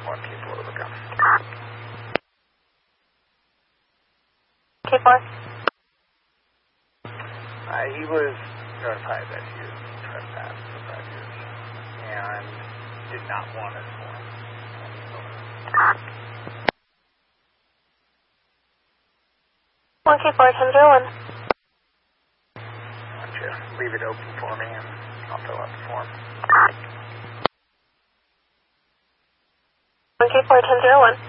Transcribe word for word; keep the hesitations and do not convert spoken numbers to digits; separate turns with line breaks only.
more people overcome.
K four.
Uh, he was notified that he was trespassed for five years and did not want his form.
one K four, ten zero one.
Why don't you leave it open for me and I'll fill out the form.
one K four, ten zero one.